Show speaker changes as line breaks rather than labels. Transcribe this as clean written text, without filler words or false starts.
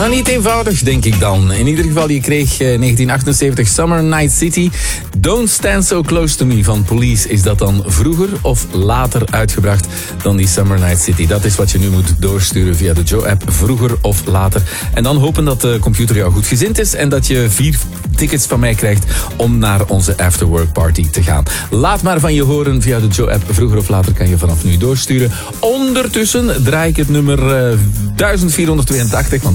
Nou, niet eenvoudig, denk ik dan. In ieder geval, je kreeg 1978 Summer Night City. Don't Stand So Close To Me van Police. Is dat dan vroeger of later uitgebracht dan die Summer Night City? Dat is wat je nu moet doorsturen via de Joe-app. Vroeger of later. En dan hopen dat de computer jou goed gezind is en dat je 4 tickets van mij krijgt om naar onze afterwork party te gaan. Laat maar van je horen via de Joe-app. Vroeger of later kan je vanaf nu doorsturen. Ondertussen draai ik het nummer 1482.